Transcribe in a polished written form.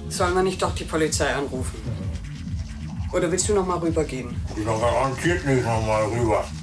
Sollen wir nicht doch die Polizei anrufen? Oder willst du noch mal rübergehen? Ich bin garantiert nicht noch mal rüber.